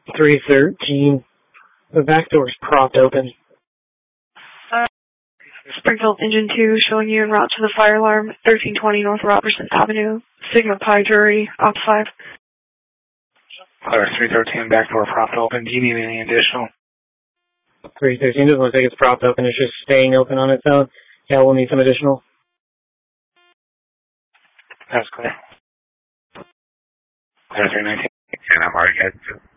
313. The back door is propped open. Springfield Engine 2 showing you en route to the fire alarm, 1320 North Robertson Avenue, Sigma Pi Jury, Ops 5. Clear 313, back door propped open. Do you need any additional? 313 doesn't look like it's propped open, it's just staying open on its own. Yeah, we'll need some additional. That's clear. Clear 319. And I'm already headed to